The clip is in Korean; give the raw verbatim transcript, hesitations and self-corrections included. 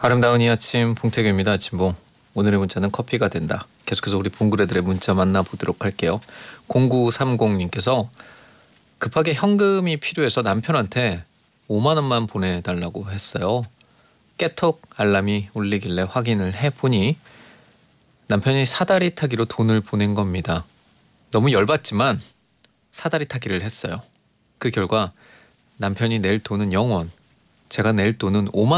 아름다운 이 아침 봉태규입니다. 아침봉. 오늘의 문자는 커피가 된다. 계속해서 우리 봉그레들의 문자 만나보도록 할게요. 공구삼공님께서 급하게 현금이 필요해서 남편한테 오만 원만 보내달라고 했어요. 깨톡 알람이 울리길래 확인을 해보니 남편이 사다리 타기로 돈을 보낸 겁니다. 너무 열받지만 사다리 타기를 했어요. 그 결과 남편이 낼 돈은 영 원, 제가 낼 돈은 오만